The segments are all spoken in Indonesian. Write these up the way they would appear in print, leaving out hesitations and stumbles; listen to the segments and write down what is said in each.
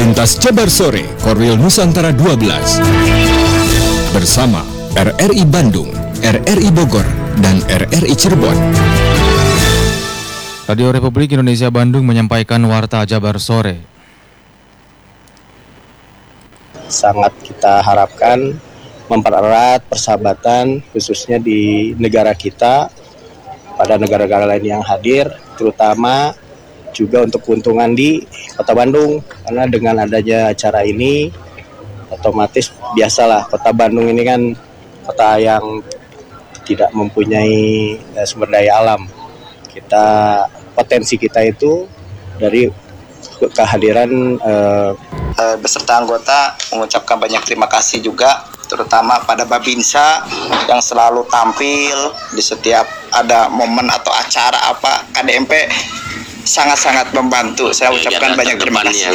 Pentas Jabar Sore Korwil Nusantara 12 bersama RRI Bandung, RRI Bogor, dan RRI Cirebon. Radio Republik Indonesia Bandung menyampaikan Warta Jabar Sore. Sangat kita harapkan mempererat persahabatan khususnya di negara kita pada negara-negara lain yang hadir, terutama juga untuk keuntungan di Kota Bandung, karena dengan adanya acara ini otomatis biasalah Kota Bandung ini kan kota yang tidak mempunyai sumber daya alam. Potensi kita itu dari kehadiran beserta anggota mengucapkan banyak terima kasih juga, terutama pada Babinsa yang selalu tampil di setiap ada momen atau acara apa. KDMP sangat-sangat membantu. Saya ucapkan banyak terima kasih.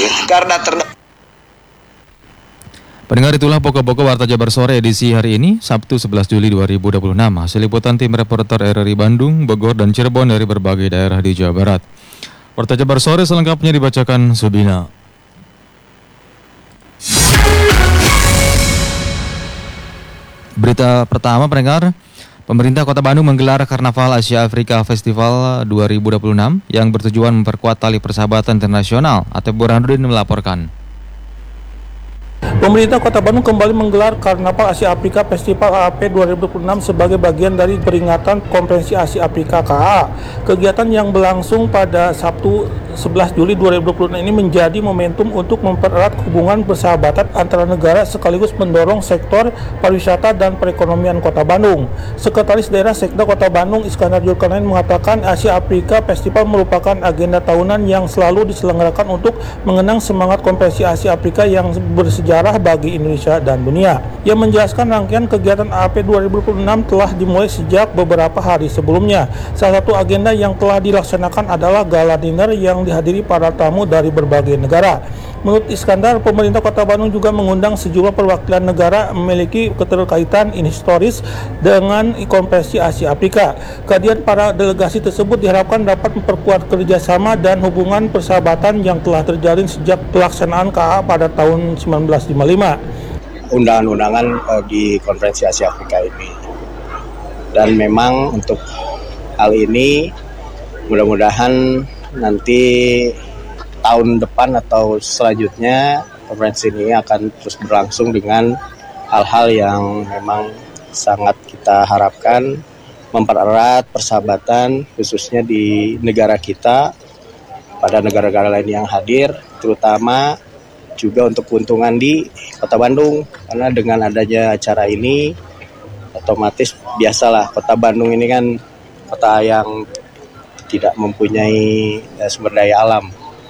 Pendengar, itulah pokok-pokok Warta Jabar Sore edisi hari ini, Sabtu 11 Juli 2026. Hasil liputan tim reporter RRI Bandung, Bogor, dan Cirebon dari berbagai daerah di Jawa Barat. Warta Jabar Sore selengkapnya dibacakan Subina. Berita pertama, pendengar. Pemerintah Kota Bandung menggelar Karnaval Asia Afrika Festival 2026 yang bertujuan memperkuat tali persahabatan internasional. Atep Burhanuddin melaporkan. Pemerintah Kota Bandung kembali menggelar Karnaval Asia Afrika Festival AAP 2026 sebagai bagian dari peringatan Konferensi Asia Afrika KA. Kegiatan yang berlangsung pada Sabtu 11 Juli 2026 ini menjadi momentum untuk mempererat hubungan persahabatan antara negara sekaligus mendorong sektor pariwisata dan perekonomian Kota Bandung. Sekretaris Daerah Sekda Kota Bandung Iskandar Zulkarnain mengatakan Asia Afrika Festival merupakan agenda tahunan yang selalu diselenggarakan untuk mengenang semangat Konferensi Asia Afrika yang bersejarah bagi Indonesia dan dunia. Ia menjelaskan rangkaian kegiatan AAP 2026 telah dimulai sejak beberapa hari sebelumnya. Salah satu agenda yang telah dilaksanakan adalah gala dinner yang dihadiri para tamu dari berbagai negara. Menurut Iskandar, pemerintah Kota Bandung juga mengundang sejumlah perwakilan negara memiliki keterkaitan historis dengan Konferensi Asia Afrika. Kehadiran para delegasi tersebut diharapkan dapat memperkuat kerjasama dan hubungan persahabatan yang telah terjalin sejak pelaksanaan KA pada tahun 1955. Undangan-undangan di Konferensi Asia Afrika ini. Dan memang untuk hal ini mudah-mudahan nanti tahun depan atau selanjutnya konferensi ini akan terus berlangsung dengan hal-hal yang memang sangat kita harapkan mempererat persahabatan khususnya di negara kita pada negara-negara lain yang hadir, terutama juga untuk keuntungan di Kota Bandung, karena dengan adanya acara ini otomatis biasalah Kota Bandung ini kan kota yang tidak mempunyai sumber daya alam.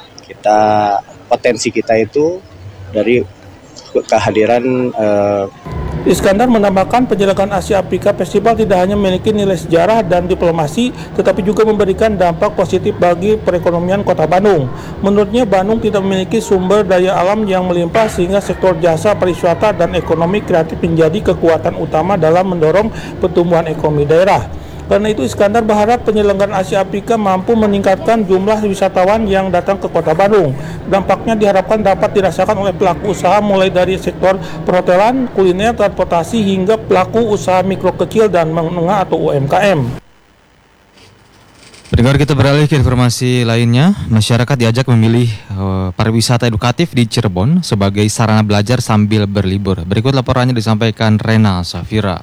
Potensi kita itu dari kehadiran Iskandar menambahkan penyelenggaraan Asia Afrika Festival tidak hanya memiliki nilai sejarah dan diplomasi, tetapi juga memberikan dampak positif bagi perekonomian Kota Bandung. Menurutnya, Bandung tidak memiliki sumber daya alam yang melimpah sehingga sektor jasa, pariwisata, dan ekonomi kreatif menjadi kekuatan utama dalam mendorong pertumbuhan ekonomi daerah. Karena itu Iskandar berharap penyelenggaraan Asia Afrika mampu meningkatkan jumlah wisatawan yang datang ke Kota Bandung. Dampaknya diharapkan dapat dirasakan oleh pelaku usaha mulai dari sektor perhotelan, kuliner, transportasi hingga pelaku usaha mikro kecil dan menengah atau UMKM. Pendengar, kita beralih ke informasi lainnya. Masyarakat diajak memilih pariwisata edukatif di Cirebon sebagai sarana belajar sambil berlibur. Berikut laporannya disampaikan Rena Safira.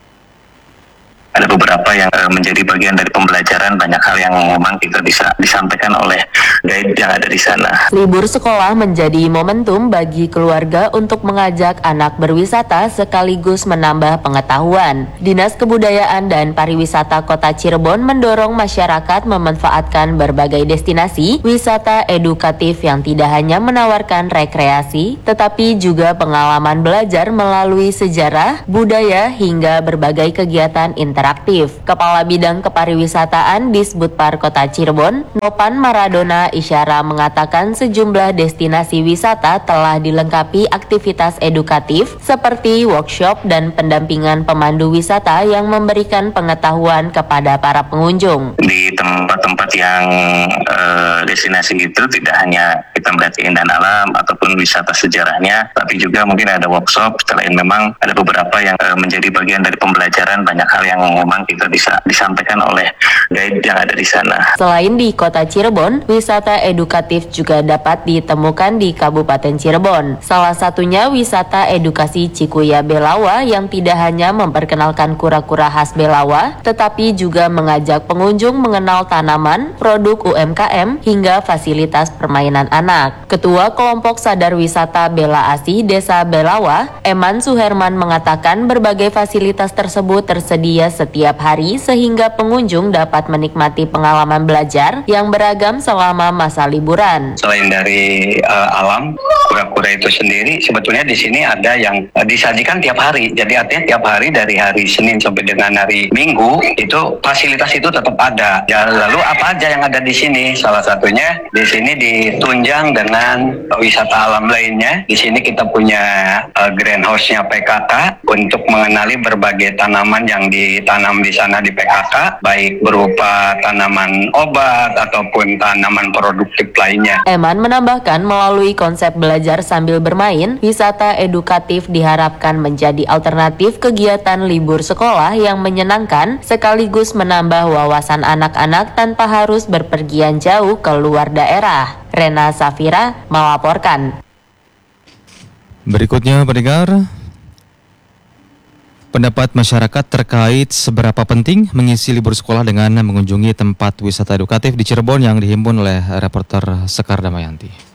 Ada beberapa yang menjadi bagian dari pembelajaran, banyak hal yang memang tidak bisa disampaikan oleh guide yang ada di sana. Libur sekolah menjadi momentum bagi keluarga untuk mengajak anak berwisata sekaligus menambah pengetahuan. Dinas Kebudayaan dan Pariwisata Kota Cirebon mendorong masyarakat memanfaatkan berbagai destinasi wisata edukatif yang tidak hanya menawarkan rekreasi, tetapi juga pengalaman belajar melalui sejarah, budaya, hingga berbagai kegiatan interaktif. Kepala Bidang Kepariwisataan Disbudpar Kota Cirebon, Nopan Maradona Isyara mengatakan sejumlah destinasi wisata telah dilengkapi aktivitas edukatif seperti workshop dan pendampingan pemandu wisata yang memberikan pengetahuan kepada para pengunjung. Di tempat-tempat yang destinasi itu tidak hanya kita melihat keindahan alam ataupun ataupun wisata sejarahnya, tapi juga mungkin ada workshop. Selain memang ada beberapa yang menjadi bagian dari pembelajaran, banyak hal yang memang kita bisa disampaikan oleh guide yang ada di sana. Selain di Kota Cirebon, wisata edukatif juga dapat ditemukan di Kabupaten Cirebon. Salah satunya wisata edukasi Cikuya Belawa yang tidak hanya memperkenalkan kura-kura khas Belawa, tetapi juga mengajak pengunjung mengenal tanaman, produk UMKM, hingga fasilitas permainan anak. Ketua Kelompok Sadar Wisata Bela Asih Desa Belawa, Eman Suherman mengatakan berbagai fasilitas tersebut tersedia setiap hari sehingga pengunjung dapat menikmati pengalaman belajar yang beragam selama masa liburan. Selain dari alam, kura-kura itu sendiri sebetulnya di sini ada yang disajikan tiap hari. Jadi artinya tiap hari dari hari Senin sampai dengan hari Minggu itu fasilitas itu tetap ada. Ya, lalu apa aja yang ada di sini? Salah satunya di sini ditunjang dengan wisata alam lainnya. Di sini kita punya greenhouse-nya PKK untuk mengenali berbagai tanaman yang ditanam di sana di PKK, baik berupa tanaman obat ataupun tanaman produktif lainnya. Eman menambahkan melalui konsep belajar sambil bermain, wisata edukatif diharapkan menjadi alternatif kegiatan libur sekolah yang menyenangkan sekaligus menambah wawasan anak-anak tanpa harus berpergian jauh ke luar daerah. Rena Safira melaporkan. Berikutnya pendengar, pendapat masyarakat terkait seberapa penting mengisi libur sekolah dengan mengunjungi tempat wisata edukatif di Cirebon yang dihimpun oleh reporter Sekar Damayanti.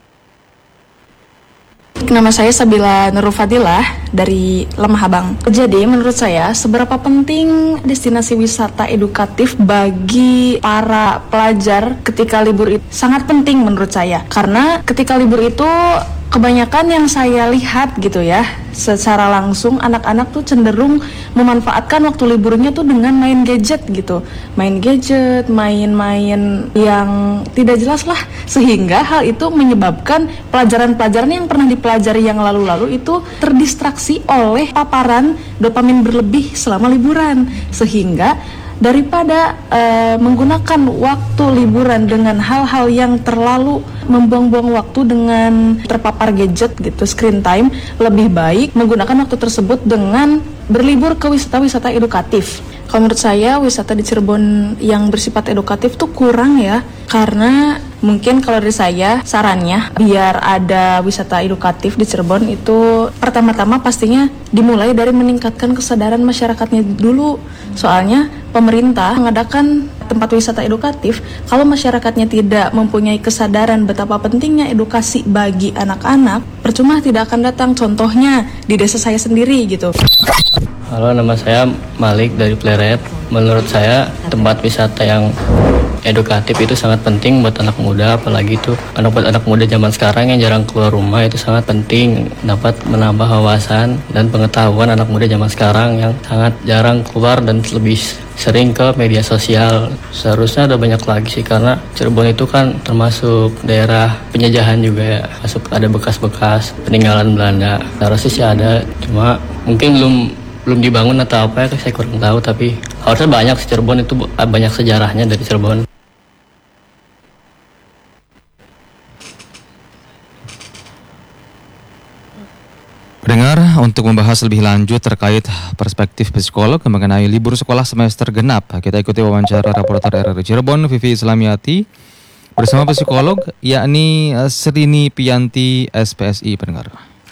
Nama saya Sabila Nurul Fadilah dari Lemah Abang. Jadi menurut saya seberapa penting destinasi wisata edukatif bagi para pelajar ketika libur itu sangat penting menurut saya. Karena ketika libur itu kebanyakan yang saya lihat gitu ya, secara langsung anak-anak tuh cenderung memanfaatkan waktu liburnya tuh dengan main gadget gitu. Main gadget, main-main yang tidak jelas lah. Sehingga hal itu menyebabkan pelajaran-pelajaran yang pernah dipelajari yang lalu-lalu itu terdistraksi oleh paparan dopamin berlebih selama liburan. Sehingga daripada menggunakan waktu liburan dengan hal-hal yang terlalu membuang-buang waktu dengan terpapar gadget gitu, screen time, lebih baik menggunakan waktu tersebut dengan berlibur ke wisata-wisata edukatif. Kalau menurut saya wisata di Cirebon yang bersifat edukatif tuh kurang ya, karena mungkin kalau dari saya sarannya biar ada wisata edukatif di Cirebon itu pertama-tama pastinya dimulai dari meningkatkan kesadaran masyarakatnya dulu. Soalnya pemerintah mengadakan tempat wisata edukatif, kalau masyarakatnya tidak mempunyai kesadaran betapa pentingnya edukasi bagi anak-anak, percuma tidak akan datang. Contohnya di desa saya sendiri gitu. Halo, nama saya Malik dari Pleret. Menurut saya tempat wisata yang edukatif itu sangat penting buat anak muda, apalagi itu anak muda zaman sekarang yang jarang keluar rumah, itu sangat penting dapat menambah wawasan dan pengetahuan anak muda zaman sekarang yang sangat jarang keluar dan lebih sering ke media sosial. Seharusnya ada banyak lagi sih, karena Cirebon itu kan termasuk daerah penjajahan juga ya, masuk ada bekas-bekas peninggalan Belanda. Seharusnya sih ada, cuma mungkin belum dibangun atau apa ya, saya kurang tahu, tapi harusnya banyak. Cirebon itu banyak sejarahnya dari Cirebon. Pendengar, untuk membahas lebih lanjut terkait perspektif psikolog mengenai libur sekolah semester genap, kita ikuti wawancara reporter RRI Cirebon, Vivi Islamiati, bersama psikolog yakni Serini Pianti, SPSI, pendengar.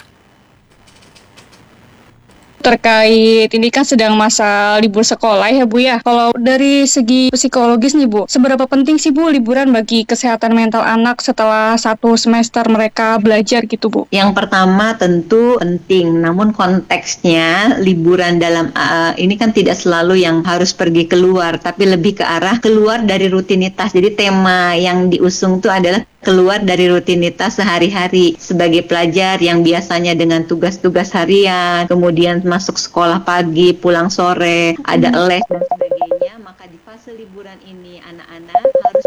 Terkait ini kan sedang masa libur sekolah ya Bu ya. Kalau dari segi psikologis nih Bu, seberapa penting sih Bu liburan bagi kesehatan mental anak setelah 1 semester mereka belajar gitu Bu? Yang pertama tentu penting, namun konteksnya liburan dalam ini kan tidak selalu yang harus pergi keluar, tapi lebih ke arah keluar dari rutinitas. Jadi tema yang diusung itu adalah keluar dari rutinitas sehari-hari sebagai pelajar yang biasanya dengan tugas-tugas harian, kemudian masuk sekolah pagi, pulang sore, ada les dan sebagainya. Maka di fase liburan ini anak-anak harus memberikan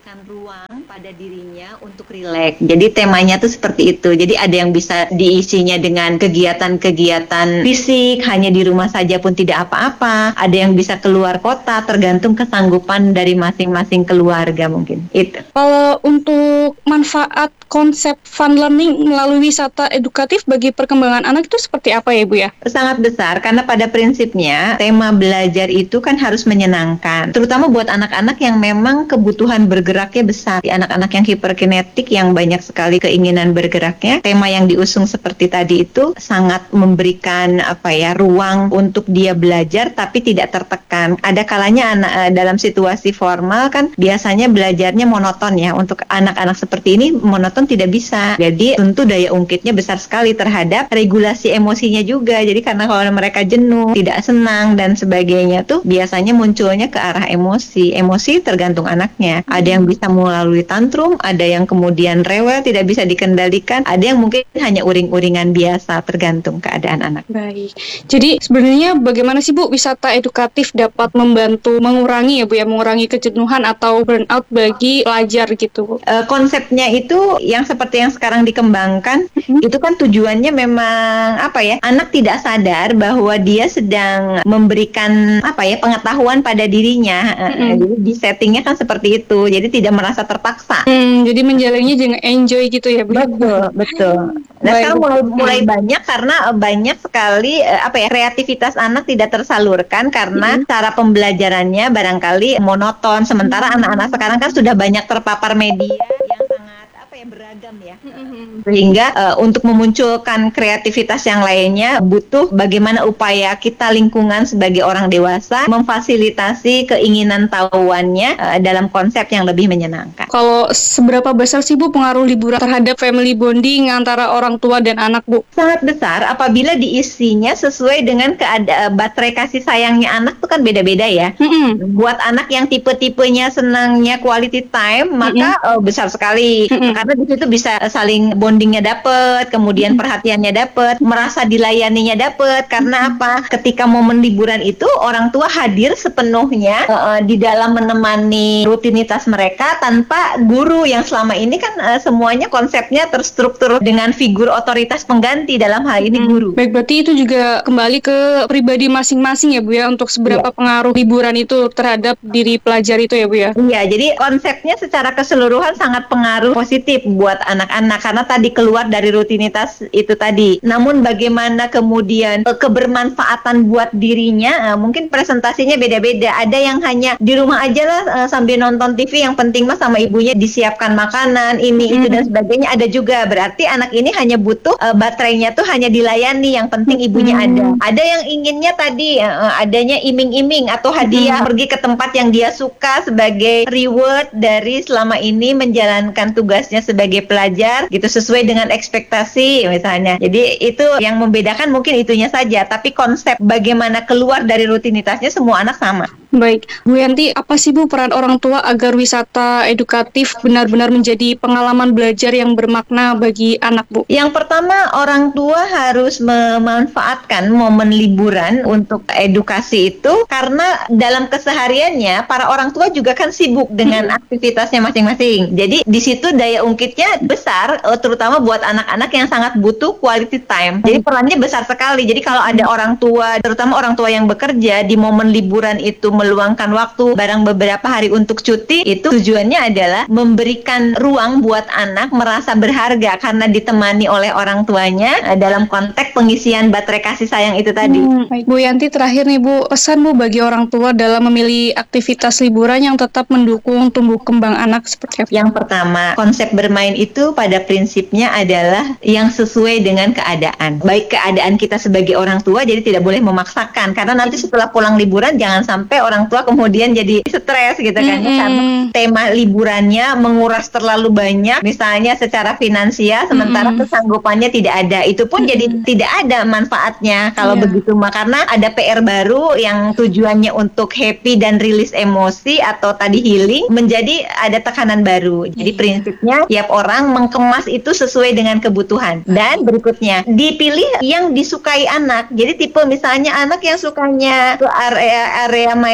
ruang pada dirinya untuk rileks. Jadi temanya tuh seperti itu. Jadi ada yang bisa diisinya dengan kegiatan-kegiatan fisik, hanya di rumah saja pun tidak apa-apa. Ada yang bisa keluar kota, tergantung kesanggupan dari masing-masing keluarga mungkin. Itu. Kalau untuk manfaat konsep fun learning melalui wisata edukatif bagi perkembangan anak itu seperti apa ya Bu ya? Sangat besar, karena pada prinsipnya tema belajar itu kan harus menyenangkan. Terutama buat anak-anak yang memang kebutuhan bergeraknya besar. Di anak-anak yang hiperkinetik yang banyak sekali keinginan bergeraknya, tema yang diusung seperti tadi itu sangat memberikan ruang untuk dia belajar tapi tidak tertekan. Ada kalanya dalam situasi formal kan biasanya belajarnya monoton ya. Untuk anak-anak seperti ini monoton tidak bisa. Jadi tentu daya ungkitnya besar sekali terhadap regulasi emosinya juga. Jadi karena kalau mereka jenuh, tidak senang dan sebagainya tuh biasanya munculnya ke arah emosi. Emosi tergantung anaknya. Ada yang bisa melalui tantrum, ada yang kemudian rewel, tidak bisa dikendalikan, ada yang mungkin hanya uring-uringan biasa, tergantung keadaan anak. Baik. Jadi sebenarnya bagaimana sih Bu wisata edukatif dapat membantu mengurangi ya Bu ya, mengurangi kejenuhan atau burnout bagi pelajar gitu Bu? Konsepnya itu yang seperti yang sekarang dikembangkan, itu kan tujuannya memang anak tidak sadar bahwa dia sedang memberikan pengetahuan pada dirinya. Jadi di settingnya kan seperti itu, jadi tidak merasa terpaksa. Jadi menjalannya jangan enjoy gitu ya Bu? Betul. Nah sekarang mulai banyak karena banyak sekali kreativitas anak tidak tersalurkan karena cara pembelajarannya barangkali monoton. Sementara anak-anak sekarang kan sudah banyak terpapar media yang sangat beragam ya. Sehingga untuk memunculkan kreativitas yang lainnya butuh bagaimana upaya kita lingkungan sebagai orang dewasa memfasilitasi keinginan tahuannya dalam konsep yang lebih menyenangkan. Kalau seberapa besar sih Bu pengaruh liburan terhadap family bonding antara orang tua dan anak Bu? Sangat besar apabila diisinya sesuai dengan baterai kasih sayangnya anak tuh kan beda-beda ya. Buat anak yang tipe-tipenya senangnya quality time maka besar sekali. Karena di situ bisa saling bondingnya dapet, kemudian perhatiannya dapet, merasa dilayaninya dapet. Karena apa? Ketika momen liburan itu orang tua hadir sepenuhnya di dalam menemani rutinitas mereka tanpa guru yang selama ini kan semuanya konsepnya terstruktur dengan figur otoritas pengganti, dalam hal ini guru. Baik, berarti itu juga kembali ke pribadi masing-masing ya Bu ya, untuk seberapa pengaruh liburan itu terhadap diri pelajar itu ya Bu ya? Iya, jadi konsepnya secara keseluruhan sangat pengaruh positif buat anak-anak karena tadi keluar dari rutinitas itu tadi. Namun bagaimana kemudian kebermanfaatan buat dirinya, mungkin presentasinya beda-beda. Ada yang hanya di rumah aja lah sambil nonton TV, yang penting mah sama ibunya disiapkan makanan ini itu dan sebagainya. Ada juga berarti anak ini hanya butuh baterainya tuh hanya dilayani, yang penting ibunya ada. Ada yang inginnya tadi adanya iming-iming atau hadiah, pergi ke tempat yang dia suka sebagai reward dari selama ini menjalankan tugasnya sebagai pelajar gitu, sesuai dengan ekspektasi misalnya. Jadi itu yang membedakan mungkin itunya saja, tapi konsep bagaimana keluar dari rutinitasnya semua anak sama. Baik, Bu Yanti, apa sih Bu peran orang tua agar wisata edukatif benar-benar menjadi pengalaman belajar yang bermakna bagi anak Bu? Yang pertama, orang tua harus memanfaatkan momen liburan untuk edukasi itu, karena dalam kesehariannya para orang tua juga kan sibuk dengan aktivitasnya masing-masing. Jadi di situ daya ungkitnya besar, terutama buat anak-anak yang sangat butuh quality time. Jadi perannya besar sekali. Jadi kalau ada orang tua, terutama orang tua yang bekerja di momen liburan itu meluangkan waktu barang beberapa hari untuk cuti, itu tujuannya adalah memberikan ruang buat anak merasa berharga karena ditemani oleh orang tuanya dalam konteks pengisian baterai kasih sayang itu tadi. Baik, Bu Yanti, terakhir nih Bu, pesan Bu bagi orang tua dalam memilih aktivitas liburan yang tetap mendukung tumbuh kembang anak seperti apa? Yang pertama, konsep bermain itu pada prinsipnya adalah yang sesuai dengan keadaan. Baik keadaan kita sebagai orang tua, jadi tidak boleh memaksakan, karena nanti setelah pulang liburan jangan sampai orang tua kemudian jadi stres gitu kan, karena tema liburannya menguras terlalu banyak misalnya secara finansial, sementara kesanggupannya tidak ada. Itu pun jadi tidak ada manfaatnya kalau begitu mah, karena ada PR baru yang tujuannya untuk happy dan rilis emosi atau tadi healing, menjadi ada tekanan baru. Jadi prinsipnya tiap orang mengemas itu sesuai dengan kebutuhan. Dan berikutnya, dipilih yang disukai anak. Jadi tipe misalnya anak yang sukanya ke area main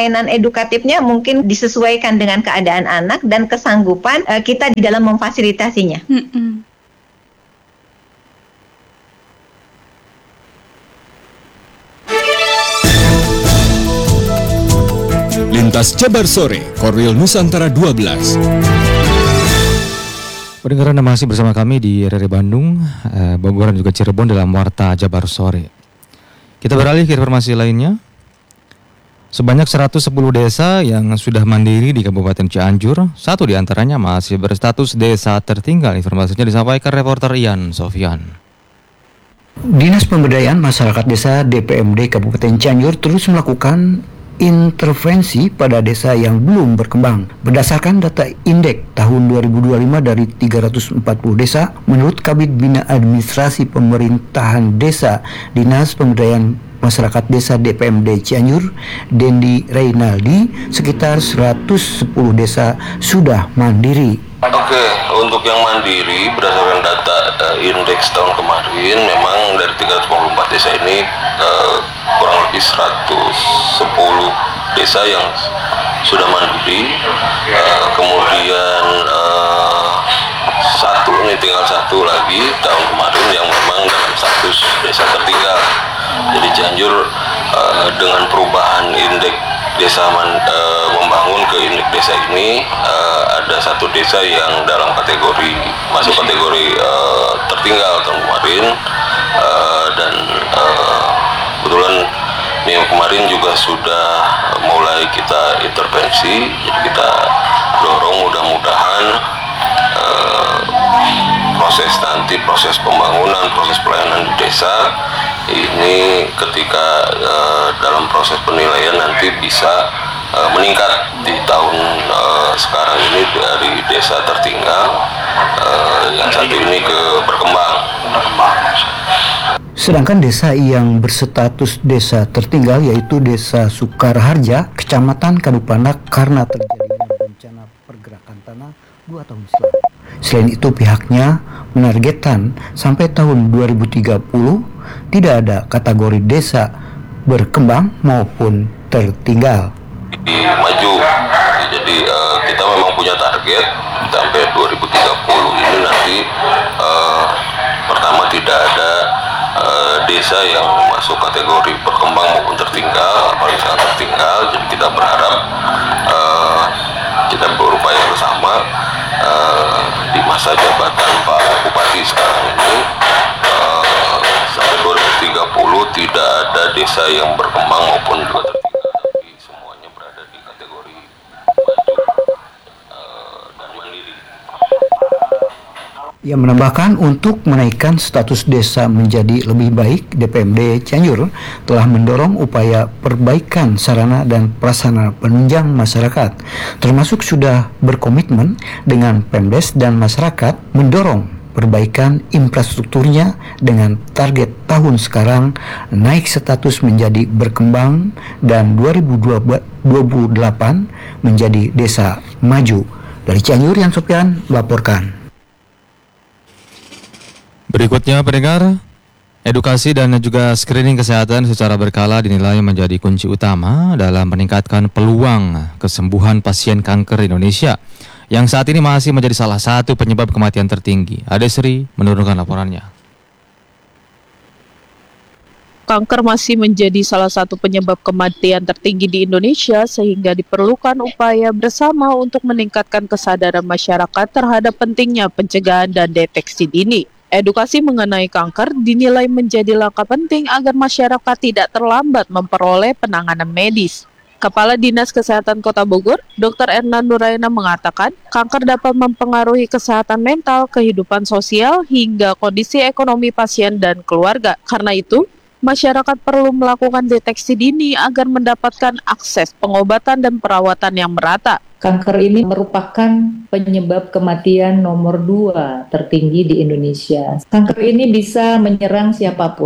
pelayanan edukatifnya mungkin disesuaikan dengan keadaan anak dan kesanggupan kita di dalam memfasilitasinya. Lintas Jabar Sore, Korwil Nusantara 12. Pendengar Anda masih bersama kami di RRI Bandung, Bogor dan juga Cirebon dalam Warta Jabar Sore. Kita beralih ke informasi lainnya. Sebanyak 110 desa yang sudah mandiri di Kabupaten Cianjur, satu di antaranya masih berstatus desa tertinggal. Informasinya disampaikan reporter Ian Sofyan. Dinas Pemberdayaan Masyarakat Desa DPMD Kabupaten Cianjur terus melakukan intervensi pada desa yang belum berkembang. Berdasarkan data Indeks tahun 2025 dari 340 desa, menurut Kabid Bina Administrasi Pemerintahan Desa Dinas Pemberdayaan Masyarakat Desa DPMD Cianjur, Dendi Reynaldi, sekitar 110 desa sudah mandiri. Oke, untuk yang mandiri berdasarkan data indeks tahun kemarin, memang dari 324 desa ini kurang lebih 110 desa yang sudah mandiri. Kemudian tinggal satu lagi tahun kemarin yang memang dalam status desa tertinggal. Jadi Cianjur dengan perubahan indeks desa membangun ke indeks desa ini ada satu desa yang dalam kategori masuk kategori tertinggal tahun kemarin dan kebetulan minggu kemarin juga sudah mulai kita intervensi. Jadi kita dorong mudah-mudahan proses pembangunan, proses pelayanan di desa ini ketika dalam proses penilaian nanti bisa meningkat di tahun sekarang ini dari desa tertinggal yang satu ini ke berkembang. Sedangkan desa yang berstatus desa tertinggal yaitu Desa Sukarharja, Kecamatan Kadupana karena terjadinya bencana pergerakan tanah 2 tahun silam. Selain itu pihaknya menargetkan sampai tahun 2030 tidak ada kategori desa berkembang maupun tertinggal. Maju, jadi kita memang punya target sampai 2030 ini nanti pertama tidak ada desa yang masuk kategori berkembang maupun tertinggal, apalagi sangat tertinggal. Jadi kita berharap kita berupaya bersama di masa jabatan Pak Bupati sekarang ini sampai 2030 tidak ada desa yang berkembang maupun juga tertinggal, tapi semuanya berada di kategori maju dan mandiri. Ia menambahkan untuk menaikkan status desa menjadi lebih baik, DPMD Cianjur telah mendorong upaya perbaikan sarana dan prasarana penunjang masyarakat, termasuk sudah berkomitmen dengan Pemdes dan masyarakat mendorong perbaikan infrastrukturnya dengan target tahun sekarang naik status menjadi berkembang dan 2028 menjadi desa maju. Dari Cianjur, Yan Sofyan melaporkan. Berikutnya pendengar, edukasi dan juga screening kesehatan secara berkala dinilai menjadi kunci utama dalam meningkatkan peluang kesembuhan pasien kanker Indonesia yang saat ini masih menjadi salah satu penyebab kematian tertinggi. Adesri menurunkan laporannya. Kanker masih menjadi salah satu penyebab kematian tertinggi di Indonesia sehingga diperlukan upaya bersama untuk meningkatkan kesadaran masyarakat terhadap pentingnya pencegahan dan deteksi dini. Edukasi mengenai kanker dinilai menjadi langkah penting agar masyarakat tidak terlambat memperoleh penanganan medis. Kepala Dinas Kesehatan Kota Bogor, Dr. Erna Nuraina mengatakan, kanker dapat mempengaruhi kesehatan mental, kehidupan sosial, hingga kondisi ekonomi pasien dan keluarga. Karena itu, masyarakat perlu melakukan deteksi dini agar mendapatkan akses pengobatan dan perawatan yang merata. Kanker ini merupakan penyebab kematian nomor 2 tertinggi di Indonesia. Kanker ini bisa menyerang siapapun.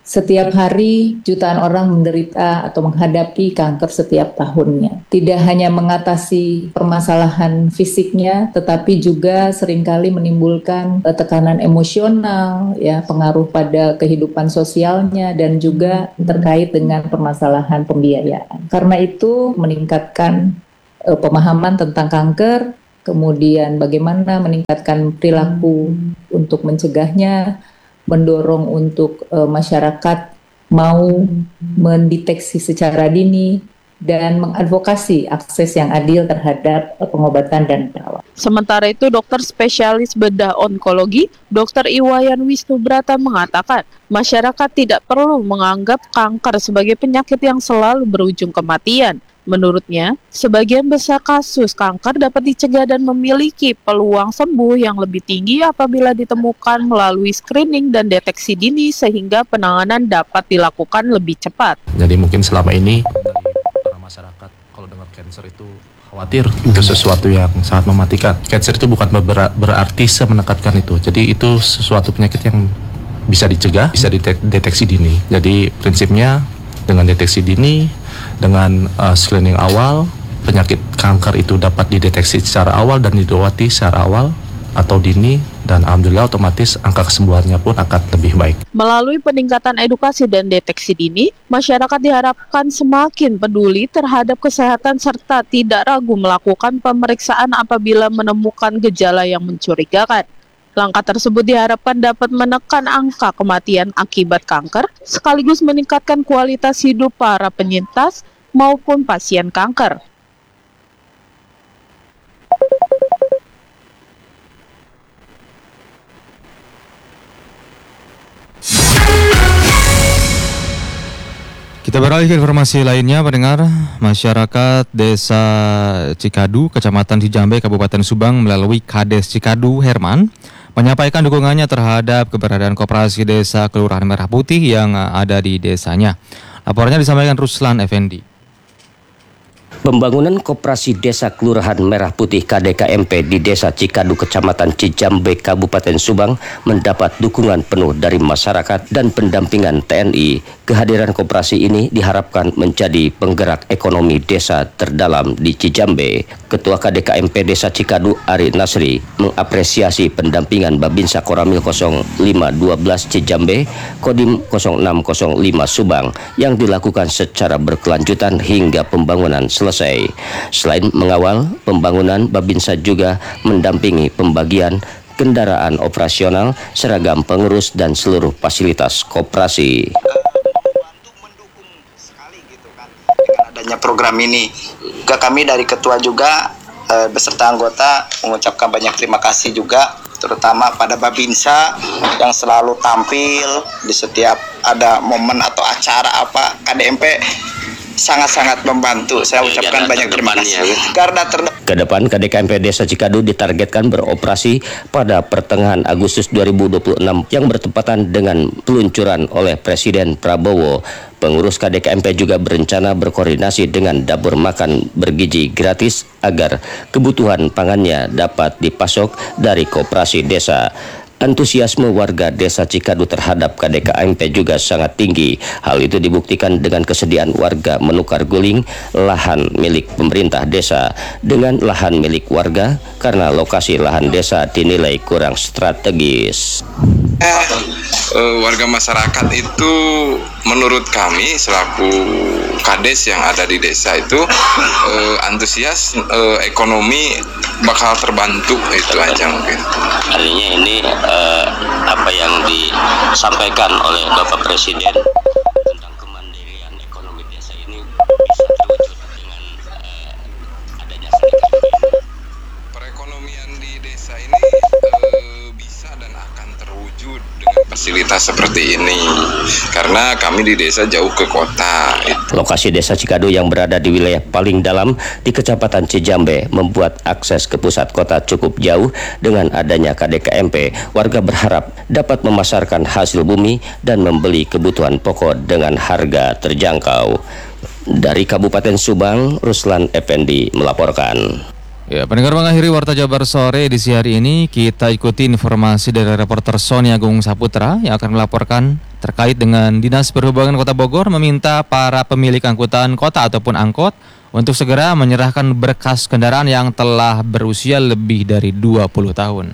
Setiap hari jutaan orang menderita atau menghadapi kanker setiap tahunnya. Tidak hanya mengatasi permasalahan fisiknya, tetapi juga seringkali menimbulkan tekanan emosional, ya, pengaruh pada kehidupan sosialnya, dan juga terkait dengan permasalahan pembiayaan. Karena itu meningkatkan pemahaman tentang kanker, kemudian bagaimana meningkatkan perilaku untuk mencegahnya, mendorong untuk masyarakat mau mendeteksi secara dini dan mengadvokasi akses yang adil terhadap pengobatan dan perawatan. Sementara itu, dokter spesialis bedah onkologi, Dr. Iwayan Wisnubrata mengatakan, masyarakat tidak perlu menganggap kanker sebagai penyakit yang selalu berujung kematian. Menurutnya, sebagian besar kasus kanker dapat dicegah dan memiliki peluang sembuh yang lebih tinggi apabila ditemukan melalui screening dan deteksi dini sehingga penanganan dapat dilakukan lebih cepat. Jadi mungkin selama ini para masyarakat kalau dengar cancer itu khawatir, itu sesuatu yang sangat mematikan. Cancer itu bukan berarti menekankan itu. Jadi itu sesuatu penyakit yang bisa dicegah, bisa dideteksi dini. Jadi prinsipnya dengan deteksi dini, dengan screening awal, penyakit kanker itu dapat dideteksi secara awal dan diobati secara awal atau dini, dan alhamdulillah otomatis angka kesembuhannya pun akan lebih baik. Melalui peningkatan edukasi dan deteksi dini, masyarakat diharapkan semakin peduli terhadap kesehatan serta tidak ragu melakukan pemeriksaan apabila menemukan gejala yang mencurigakan. Langkah tersebut diharapkan dapat menekan angka kematian akibat kanker, sekaligus meningkatkan kualitas hidup para penyintas maupun pasien kanker. Kita beralih ke informasi lainnya, pendengar. Masyarakat Desa Cikadu, Kecamatan Cijambe, Kabupaten Subang melalui Kades Cikadu Herman menyampaikan dukungannya terhadap keberadaan Koperasi Desa Kelurahan Merah Putih yang ada di desanya. Laporannya disampaikan Ruslan Effendi. Pembangunan Koperasi Desa Kelurahan Merah Putih KDKMP di Desa Cikadu, Kecamatan Cijambe, Kabupaten Subang mendapat dukungan penuh dari masyarakat dan pendampingan TNI. Kehadiran koperasi ini diharapkan menjadi penggerak ekonomi desa terdalam di Cijambe. Ketua KDKMP Desa Cikadu, Ari Nasri, mengapresiasi pendampingan Babinsa Koramil 0512 Cijambe, Kodim 0605 Subang yang dilakukan secara berkelanjutan hingga pembangunan selesai. Selain mengawal pembangunan, Babinsa juga mendampingi pembagian kendaraan operasional, seragam pengurus, dan seluruh fasilitas koperasi. Dengan adanya program ini, kami dari ketua juga beserta anggota mengucapkan banyak terima kasih juga, terutama pada Babinsa yang selalu tampil di setiap ada momen atau acara apa. KDMP sangat-sangat membantu. Saya ucapkan banyak terima kasih. Kedepan KDKMP Desa Cikadu ditargetkan beroperasi pada pertengahan Agustus 2026 yang bertepatan dengan peluncuran oleh Presiden Prabowo. Pengurus KDKMP juga berencana berkoordinasi dengan dapur makan bergizi gratis agar kebutuhan pangannya dapat dipasok dari koperasi desa. Antusiasme warga Desa Cikadu terhadap KDKMP juga sangat tinggi. Hal itu dibuktikan dengan kesediaan warga menukar guling lahan milik pemerintah desa dengan lahan milik warga karena lokasi lahan desa dinilai kurang strategis. Warga masyarakat itu menurut kami selaku Kades yang ada di desa itu antusias, ekonomi bakal terbantu, itu aja mungkin. Artinya ini apa yang disampaikan oleh Bapak Presiden tentang kemandirian ekonomi desa ini bisa terwujud dengan adanya perekonomian di desa ini bisa dan akan terwujud dengan fasilitas seperti ini karena kami di desa jauh ke kota. Lokasi Desa Cikadu yang berada di wilayah paling dalam di Kecamatan Cijambe membuat akses ke pusat kota cukup jauh. Dengan adanya KDKMP, warga berharap dapat memasarkan hasil bumi dan membeli kebutuhan pokok dengan harga terjangkau. Dari Kabupaten Subang, Ruslan Effendi melaporkan. Ya, pendengar, mengakhiri Warta Jabar Sore edisi hari ini, kita ikuti informasi dari reporter Sony Agung Saputra yang akan melaporkan terkait dengan Dinas Perhubungan Kota Bogor meminta para pemilik angkutan kota ataupun angkot untuk segera menyerahkan berkas kendaraan yang telah berusia lebih dari 20 tahun.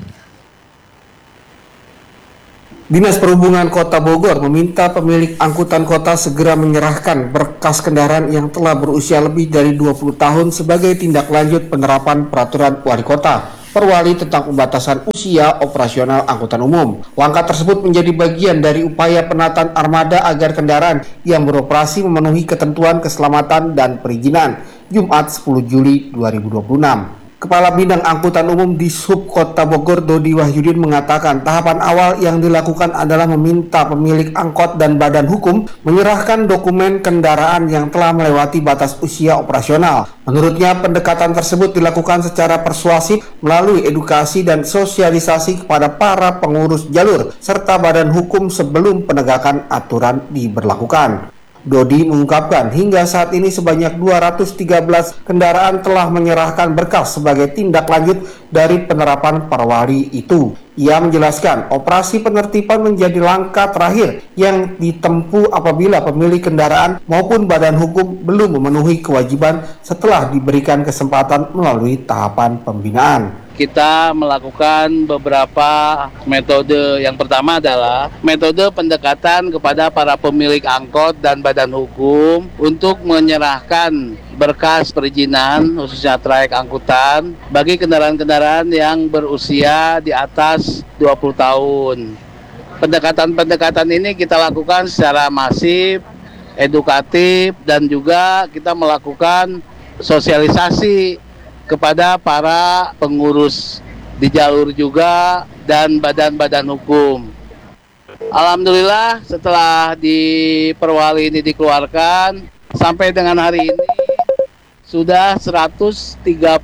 Dinas Perhubungan Kota Bogor meminta pemilik angkutan kota segera menyerahkan berkas kendaraan yang telah berusia lebih dari 20 tahun sebagai tindak lanjut penerapan peraturan wali kota Perwali tentang pembatasan usia operasional angkutan umum. Langkah tersebut menjadi bagian dari upaya penataan armada agar kendaraan yang beroperasi memenuhi ketentuan keselamatan dan perizinan. Jumat 10 Juli 2026. Kepala Bidang Angkutan Umum di Sub Kota Bogor, Dodi Wahyudin, mengatakan tahapan awal yang dilakukan adalah meminta pemilik angkot dan badan hukum menyerahkan dokumen kendaraan yang telah melewati batas usia operasional. Menurutnya, pendekatan tersebut dilakukan secara persuasif melalui edukasi dan sosialisasi kepada para pengurus jalur serta badan hukum sebelum penegakan aturan diberlakukan. Dodi mengungkapkan hingga saat ini sebanyak 213 kendaraan telah menyerahkan berkas sebagai tindak lanjut dari penerapan perwali itu. Ia menjelaskan operasi penertiban menjadi langkah terakhir yang ditempuh apabila pemilik kendaraan maupun badan hukum belum memenuhi kewajiban setelah diberikan kesempatan melalui tahapan pembinaan. Kita melakukan beberapa metode. Yang pertama adalah metode pendekatan kepada para pemilik angkot dan badan hukum untuk menyerahkan berkas perizinan khususnya trayek angkutan bagi kendaraan-kendaraan yang berusia di atas 20 tahun. Pendekatan-pendekatan ini kita lakukan secara masif, edukatif, dan juga kita melakukan sosialisasi kepada para pengurus di jalur juga dan badan-badan hukum. Alhamdulillah setelah di perwali ini dikeluarkan sampai dengan hari ini sudah 136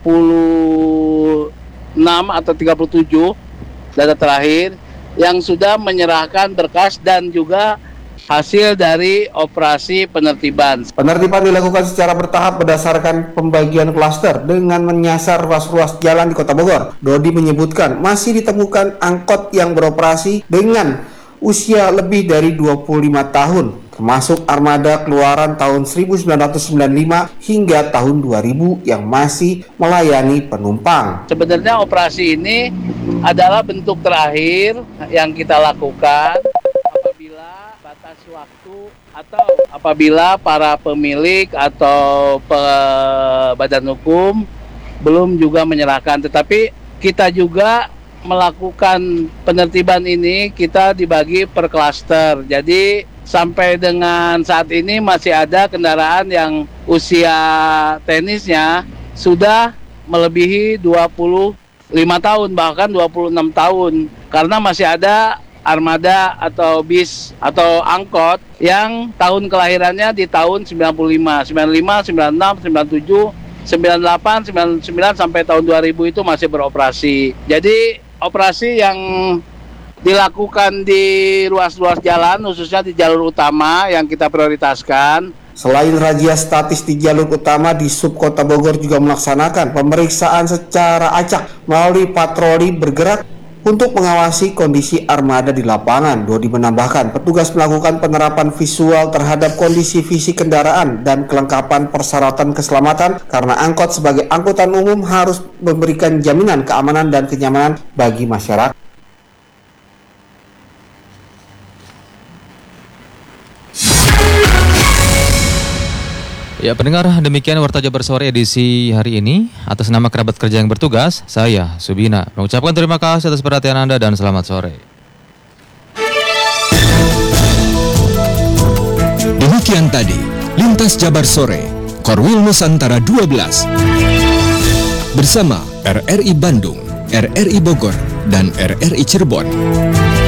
atau 37 data terakhir yang sudah menyerahkan berkas dan juga hasil dari operasi penertiban. Penertiban dilakukan secara bertahap berdasarkan pembagian klaster dengan menyasar ruas-ruas jalan di Kota Bogor. Dodi menyebutkan masih ditemukan angkot yang beroperasi dengan usia lebih dari 25 tahun, termasuk armada keluaran tahun 1995 hingga tahun 2000 yang masih melayani penumpang. Sebenarnya operasi ini adalah bentuk terakhir yang kita lakukan waktu atau apabila para pemilik atau badan hukum belum juga menyerahkan, tetapi kita juga melakukan penertiban ini kita dibagi per klaster. Jadi sampai dengan saat ini masih ada kendaraan yang usia teknisnya sudah melebihi 25 tahun bahkan 26 tahun karena masih ada armada atau bis atau angkot yang tahun kelahirannya di tahun 95, 95, 96, 97, 98, 99 sampai tahun 2000 itu masih beroperasi. Jadi operasi yang dilakukan di ruas-ruas jalan khususnya di jalur utama yang kita prioritaskan. Selain razia statis di jalur utama, di Sub Kota Bogor juga melaksanakan pemeriksaan secara acak melalui patroli bergerak untuk mengawasi kondisi armada di lapangan. Dodi menambahkan, petugas melakukan penerapan visual terhadap kondisi fisik kendaraan dan kelengkapan persyaratan keselamatan karena angkot sebagai angkutan umum harus memberikan jaminan keamanan dan kenyamanan bagi masyarakat. Ya pendengar, demikian Warta Jabar Sore edisi hari ini. Atas nama kerabat kerja yang bertugas, saya Subina mengucapkan terima kasih atas perhatian Anda dan selamat sore. Demikian tadi Lintas Jabar Sore Korwil Nusantara 12 bersama RRI Bandung, RRI Bogor, dan RRI Cirebon.